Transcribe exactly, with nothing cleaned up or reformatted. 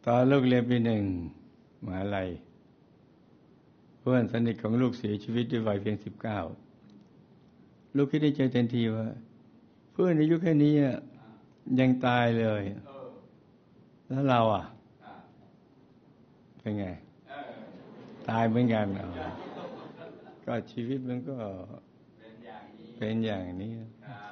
ตอนลูกเรียนปีหนึ่งมหาลัยเพื่อนสนิทของลูกเสียชีวิตด้วยวัยเพียงสิบเก้าลูกคิดในใจทันทีว่าเพื่อนอายุแค่นี้ยังตายเลยแล้วเราอ่ะเป็นไงตายเหมือนกันก็ชีวิตมันก็เป็นอย่างนี้